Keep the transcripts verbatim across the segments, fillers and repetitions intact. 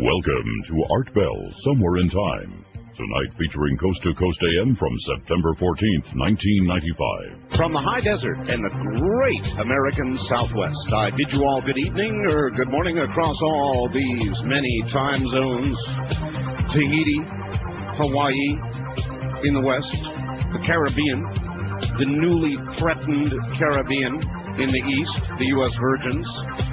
Welcome to Art Bell, Somewhere in Time. Tonight featuring Coast to Coast A M from September fourteenth, nineteen ninety-five. From the high desert and the great American Southwest, I bid you all good evening or good morning across all these many time zones. Tahiti, Hawaii in the west, the Caribbean, the newly threatened Caribbean in the east, the U S Virgins.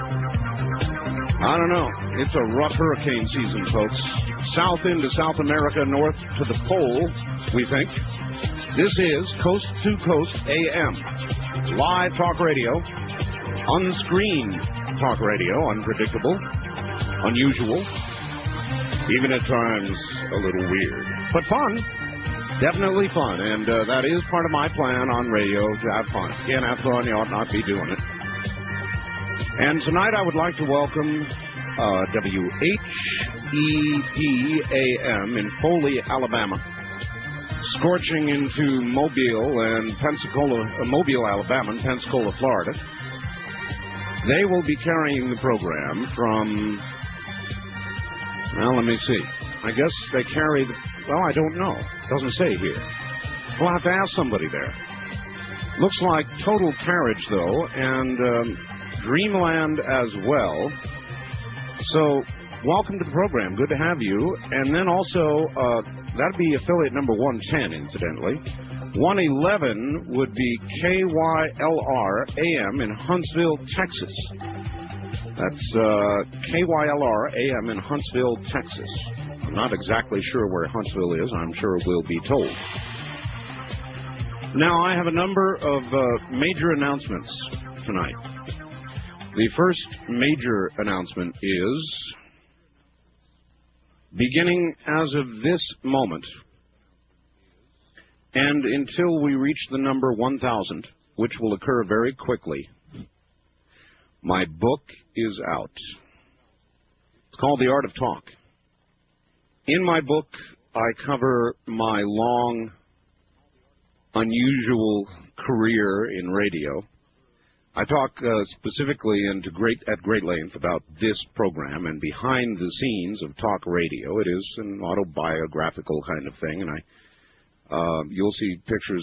I don't know. It's a rough hurricane season, folks. South into South America, north to the pole, we think. This is Coast to Coast A M. Live talk radio. Unscreened talk radio. Unpredictable. Unusual. Even at times a little weird. But fun. Definitely fun. And uh, that is part of my plan on radio, to have fun. If you can't have fun, you ought not be doing it. And tonight I would like to welcome uh, W H E P A M in Foley, Alabama, scorching into Mobile and Pensacola, uh, Mobile, Alabama, and Pensacola, Florida. They will be carrying the program from, well, let me see. I guess they carry the, well, I don't know. It doesn't say here. We'll have to ask somebody there. Looks like Total Carriage, though, and Um, Dreamland as well. So, welcome to the program. Good to have you. And then also, uh, that'd be affiliate number one ten, incidentally. one eleven would be K Y L R A M in Huntsville, Texas. That's uh, K Y L R A M in Huntsville, Texas. I'm not exactly sure where Huntsville is. I'm sure we'll be told. Now, I have a number of uh, major announcements tonight. The first major announcement is, beginning as of this moment, and until we reach the number one thousand, which will occur very quickly, my book is out. It's called The Art of Talk. In my book, I cover my long, unusual career in radio. I talk uh, specifically and to great, at great length about this program and behind the scenes of talk radio. It is an autobiographical kind of thing, and I uh, you'll see pictures